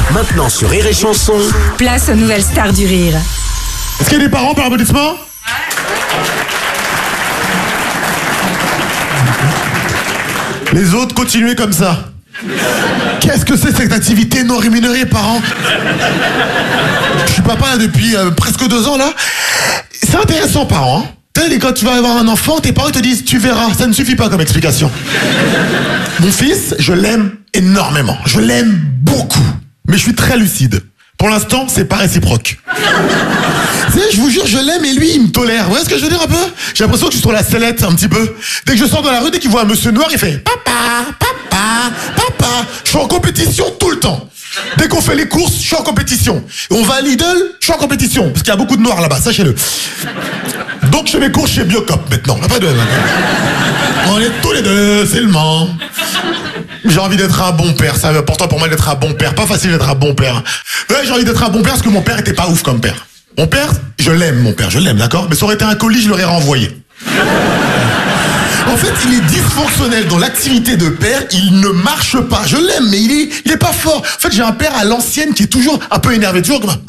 Maintenant sur Rire et Chanson. Place aux nouvelles stars du rire. Est-ce qu'il y a des parents par applaudissement? Les autres, continuez comme ça. Qu'est-ce que c'est cette activité non rémunérée, parents? Je suis papa là, depuis presque 2 ans là. C'est intéressant, parents. Quand tu vas avoir un enfant, tes parents te disent tu verras. Ça ne suffit pas comme explication. Mon fils, je l'aime énormément. Je l'aime beaucoup. Mais je suis très lucide. Pour l'instant, c'est pas réciproque. Tu sais, je vous jure, je l'aime et lui, il me tolère. Vous voyez ce que je veux dire un peu? J'ai l'impression que je suis sur la sellette un petit peu. Dès que je sors dans la rue, dès qu'il voit un monsieur noir, il fait papa, papa, papa. Je suis en compétition tout le temps. Dès qu'on fait les courses, je suis en compétition. Et on va à Lidl, je suis en compétition. Parce qu'il y a beaucoup de noirs là-bas, sachez-le. Donc je fais mes courses chez Biocop maintenant. Pas de... On est tous les deux seulement. J'ai envie d'être un bon père. C'est important pour moi d'être un bon père. Pas facile d'être un bon père. Ouais, j'ai envie d'être un bon père parce que mon père était pas ouf comme père. Mon père, je l'aime, mon père, je l'aime, d'accord? Mais ça aurait été un colis, je l'aurais renvoyé. En fait, il est dysfonctionnel dans l'activité de père, il ne marche pas. Je l'aime, mais il est pas fort. En fait, j'ai un père à l'ancienne qui est toujours un peu énervé, toujours comme ça.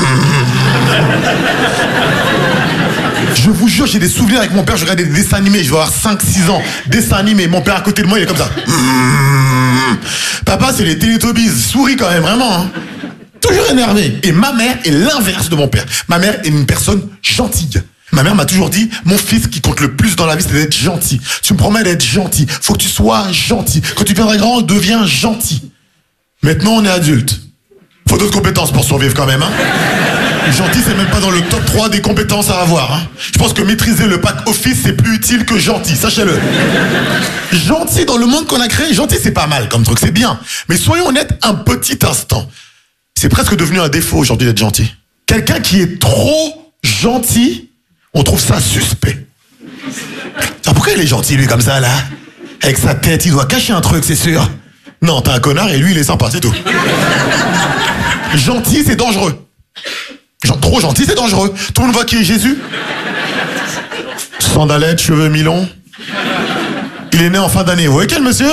Je vous jure, j'ai des souvenirs avec mon père, je regardais des dessins animés, je vais avoir 5-6 ans. Dessins animés, mon père à côté de moi, il est comme ça. Papa, c'est les Télétobies, souris quand même, vraiment. Hein. Toujours énervé. Et ma mère est l'inverse de mon père. Ma mère est une personne gentille. Ma mère m'a toujours dit, mon fils, qui compte le plus dans la vie, c'est d'être gentil. Tu me promets d'être gentil. Faut que tu sois gentil. Quand tu deviendras grand, deviens gentil. Maintenant, on est adulte. Faut d'autres compétences pour survivre quand même, hein. Gentil, c'est même pas dans le top 3 des compétences à avoir, hein. Je pense que maîtriser le pack Office, c'est plus utile que gentil, sachez-le. Gentil dans le monde qu'on a créé, gentil, c'est pas mal comme truc, c'est bien. Mais soyons honnêtes un petit instant. C'est presque devenu un défaut aujourd'hui d'être gentil. Quelqu'un qui est trop gentil, on trouve ça suspect. Pourquoi il est gentil, lui, comme ça, là? Avec sa tête, il doit cacher un truc, c'est sûr. Non, t'es un connard et lui, il est sympa, c'est tout. Gentil, c'est dangereux. Trop gentil, c'est dangereux. Tout le monde voit qui est Jésus. Sandalettes, cheveux mi-longs. Il est né en fin d'année. Vous voyez quel monsieur?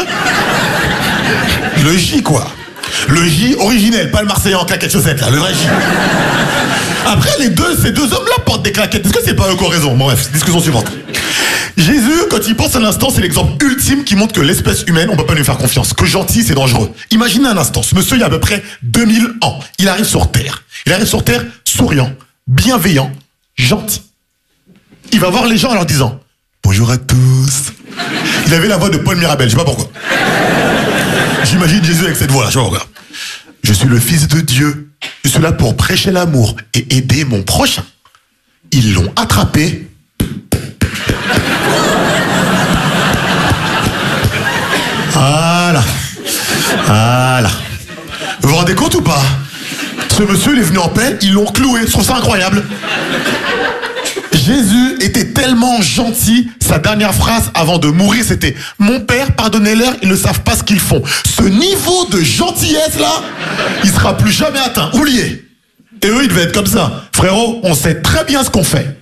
Le J, quoi. Le J originel, pas le Marseillais en claquettes chaussettes, là, le vrai J. Après, ces deux hommes-là portent des claquettes. Est-ce que c'est pas eux qui ont raison? Bon, bref, discussion suivante. Jésus, quand il pense un instant, c'est l'exemple ultime qui montre que l'espèce humaine, on peut pas lui faire confiance. Que gentil, c'est dangereux. Imaginez un instant, ce monsieur, il y a à peu près 2000 ans. Il arrive sur Terre. Il arrive sur Terre souriant, bienveillant, gentil. Il va voir les gens en leur disant « Bonjour à tous ». Il avait la voix de Paul Mirabel, je sais pas pourquoi. J'imagine Jésus avec cette voix-là, je sais pas pourquoi. Je suis le fils de Dieu. Je suis là pour prêcher l'amour et aider mon prochain. Ils l'ont attrapé. Voilà. Voilà. Vous vous rendez compte ou pas? Ce monsieur, il est venu en paix, ils l'ont cloué. Je trouve ça incroyable. Jésus était tellement gentil, sa dernière phrase avant de mourir, c'était « Mon père, pardonnez-leur, ils ne savent pas ce qu'ils font. » Ce niveau de gentillesse, là, il sera plus jamais atteint. Oubliez. Et eux, ils devaient être comme ça. Frérot, on sait très bien ce qu'on fait.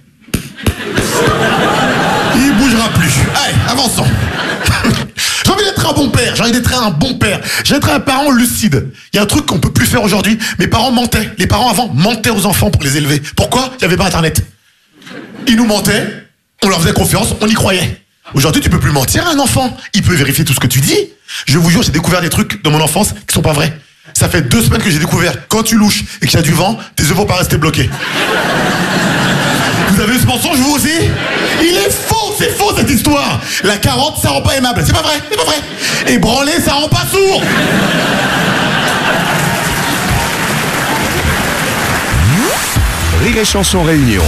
Il bougera plus. Allez, avançons. J'ai envie d'être un bon père, j'ai envie d'être un bon père. J'ai envie d'être un parent lucide. Il y a un truc qu'on peut plus faire aujourd'hui. Mes parents mentaient. Les parents avant mentaient aux enfants pour les élever. Pourquoi? Il n'y avait pas Internet. Ils nous mentaient, on leur faisait confiance, on y croyait. Aujourd'hui, tu peux plus mentir à un enfant. Il peut vérifier tout ce que tu dis. Je vous jure, j'ai découvert des trucs dans mon enfance qui sont pas vrais. Ça fait 2 semaines que j'ai découvert, quand tu louches et qu'il y a du vent, tes œufs vont pas rester bloqués. Vous avez vu ce mensonge, vous aussi? Il est faux, c'est faux cette histoire. La carotte, ça rend pas aimable. C'est pas vrai, c'est pas vrai. Et branler, ça rend pas sourd. Rire et Chanson Réunion.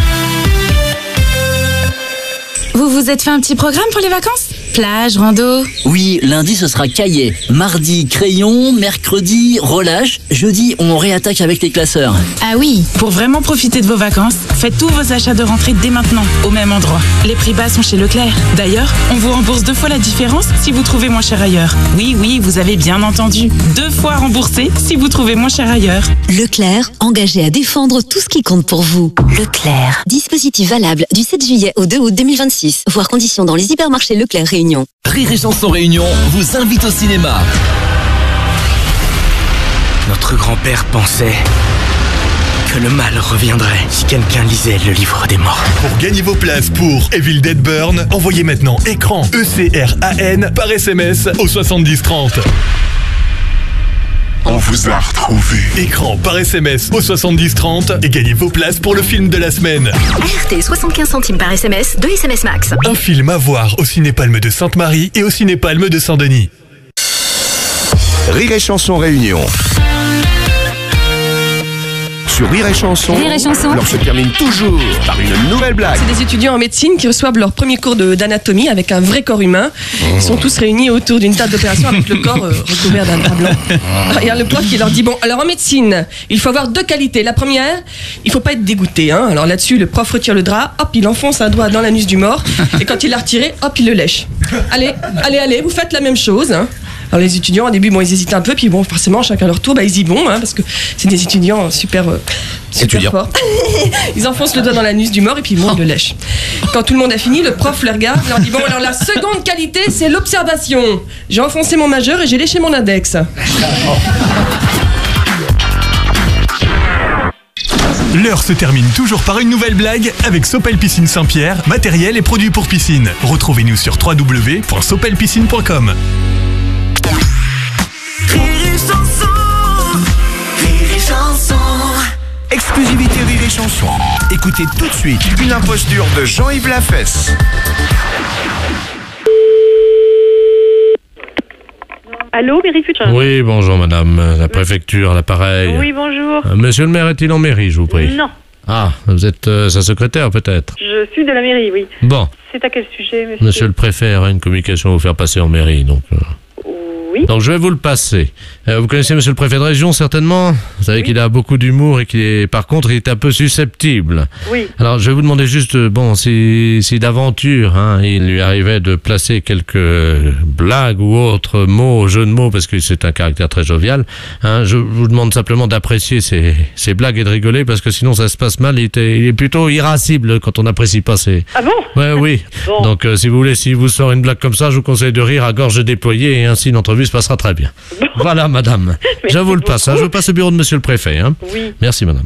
Vous vous êtes fait un petit programme pour les vacances? Plage, rando? Oui, lundi ce sera cahier. Mardi, crayon. Mercredi, relâche. Jeudi, on réattaque avec les classeurs. Ah oui, pour vraiment profiter de vos vacances, faites tous vos achats de rentrée dès maintenant, au même endroit. Les prix bas sont chez Leclerc. D'ailleurs, on vous rembourse 2 fois la différence si vous trouvez moins cher ailleurs. Oui, vous avez bien entendu. 2 fois remboursé si vous trouvez moins cher ailleurs. Leclerc, engagé à défendre tout ce qui compte pour vous. Leclerc. Dispositif valable du 7 juillet au 2 août 2026. Voir conditions dans les hypermarchés Leclerc Réunion. Rire et Chanson Réunion vous invite au cinéma. Notre Notre grand-père pensait que le mal reviendrait si quelqu'un lisait le livre des morts. Pour gagner vos places pour Evil Dead Burn, envoyez maintenant écran ECRAN par SMS au 7030. On vous a retrouvé. Écran par SMS au 7030 et gagnez vos places pour le film de la semaine. ART 75 centimes par SMS, 2 SMS max. Un film à voir au Ciné-Palme de Sainte-Marie et au Ciné-Palme de Saint-Denis. Rire et Chanson Réunion. Sur Rire et Chanson, l'heure se termine toujours par une nouvelle blague. C'est des étudiants en médecine qui reçoivent leur premier cours d'anatomie avec un vrai corps humain. Ils sont tous réunis autour d'une table d'opération avec le corps recouvert d'un drap blanc. Alors, il y a le prof qui leur dit, bon, alors en médecine, il faut avoir 2 qualités. La première, il faut pas être dégoûté. Hein. Alors là-dessus, le prof retire le drap, hop, il enfonce un doigt dans l'anus du mort. Et quand il l'a retiré, hop, il le lèche. Allez, vous faites la même chose. Hein. Alors les étudiants, au début, bon, ils hésitaient un peu, puis bon, forcément, chacun leur tour, ils y vont, hein, parce que c'est des étudiants super forts. Ils enfoncent le doigt dans l'anus du mort et puis bon, ils le lèchent. Quand tout le monde a fini, le prof les regarde, leur dit, bon, alors la seconde qualité, c'est l'observation. J'ai enfoncé mon majeur et j'ai léché mon index. L'heure se termine toujours par une nouvelle blague avec Sopel Piscine Saint-Pierre, matériel et produits pour piscine. Retrouvez-nous sur www.sopelpiscine.com. Exclusivité Rire et Chanson. Écoutez tout de suite une imposture de Jean-Yves Lafesse. Allô, mairie Futur. Oui, bonjour madame, la préfecture, l'appareil. Oui, bonjour. Monsieur le maire est-il en mairie, je vous prie? Non. Ah, vous êtes sa secrétaire peut-être? Je suis de la mairie, oui. Bon. C'est à quel sujet, monsieur? Monsieur le préfet aurait une communication à vous faire passer en mairie, donc... Oui. Donc je vais vous le passer. Vous connaissez monsieur le préfet de région, certainement? Vous savez qu'il a beaucoup d'humour et qu'il est, par contre, il est un peu susceptible. Oui. Alors je vais vous demander juste, bon, si d'aventure, hein, il lui arrivait de placer quelques blagues ou autres mots, jeux de mots, parce que c'est un caractère très jovial, hein, je vous demande simplement d'apprécier ces blagues et de rigoler, parce que sinon ça se passe mal. Il est plutôt irascible quand on n'apprécie pas ses... Ah bon? Ouais, oui. Bon. Donc si vous voulez, si vous sort une blague comme ça, je vous conseille de rire à gorge déployée et ainsi l'entrevue se passera très bien. Bon. Voilà, madame. Je vous le passe. Hein. Je vous passe au bureau de monsieur le préfet. Hein. Oui. Merci, madame.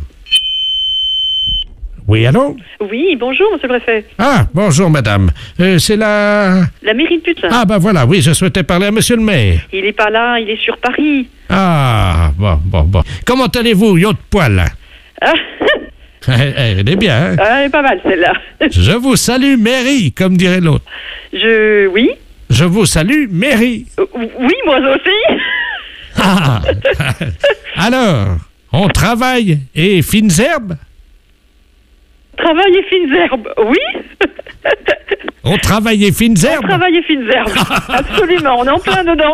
Oui, allô? Oui, bonjour, monsieur le préfet. Ah, bonjour, madame. C'est la mairie de Putain. Ah, voilà, oui, je souhaitais parler à monsieur le maire. Il est pas là, il est sur Paris. Ah, bon. Comment allez-vous, yacht poil? Ah. Elle est bien, hein? Elle est pas mal, celle-là. Je vous salue, mairie, comme dirait l'autre. Oui? Je vous salue, mairie. Oui, moi aussi. Ah. Alors, on travaille et fines herbes? Travail et fines herbes, oui. On travaille et fines herbes? On travaille et fines herbes, absolument, on est en plein dedans.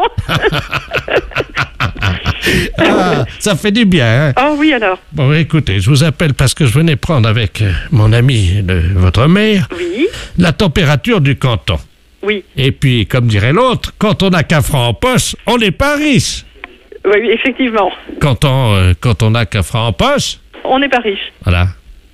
Ah, ça fait du bien, hein? Ah oui, alors. Bon, écoutez, je vous appelle parce que je venais prendre avec mon ami, votre maire, la température du canton. Oui. Et puis, comme dirait l'autre, quand on n'a qu'un franc en poche, on n'est pas riche. Oui, effectivement. Quand on n'a qu'un franc en poche... On n'est pas riche. Voilà.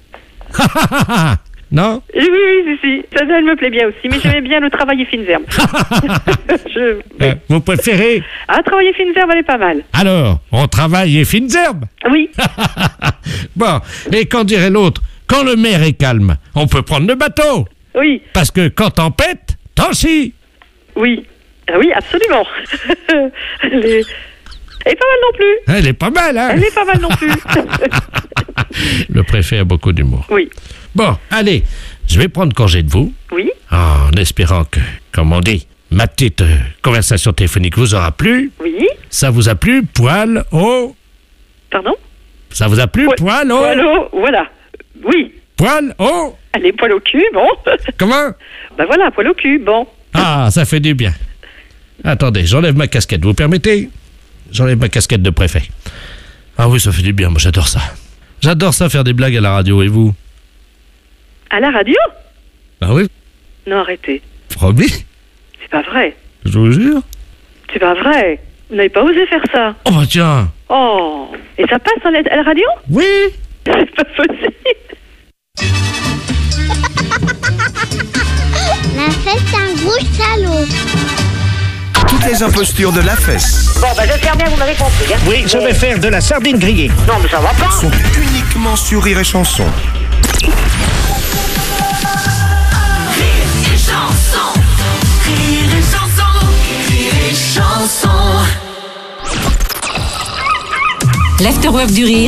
Non? Oui, si. Ça me plaît bien aussi, mais j'aimais bien le travail et fines herbes. Vous préférez? Ah, travail et fines herbes, elle est pas mal. Alors, on travaille et fines herbes? Oui. Bon, et quand dirait l'autre, quand le maire est calme, on peut prendre le bateau? Oui. Parce que quand t'en pètes, t'en chie. Oui. Oui, absolument. Elle est pas mal non plus. Elle est pas mal, hein? Elle est pas mal non plus. Le préfet a beaucoup d'humour. Oui. Bon, allez, je vais prendre congé de vous. Oui. En espérant que, comme on dit, ma petite conversation téléphonique vous aura plu. Oui. Ça vous a plu, poil au... Pardon? Ça vous a plu, poil au... Poil au... Voilà. Oui. Poil au... Allez, poil au cul, bon. Comment? Ben voilà, poil au cul, bon. Ah, ça fait du bien. Attendez, j'enlève ma casquette, vous permettez? J'enlève ma casquette de préfet. Ah oui, ça fait du bien, moi j'adore ça. J'adore ça, faire des blagues à la radio, et vous? À la radio? Bah oui. Non, arrêtez. Promis? C'est pas vrai. Je vous jure. C'est pas vrai. Vous n'avez pas osé faire ça. Oh bah tiens. Oh. Et ça passe à la radio? Oui. C'est pas possible. La fête, c'est un gros salaud. Toutes les impostures de la fesse Bon, ben j'espère bien que vous m'avez compris. Hein. Oui, je vais faire de la sardine grillée. Non, mais ça va pas. sont uniquement sur Rire et Chanson. L'afterwork du rire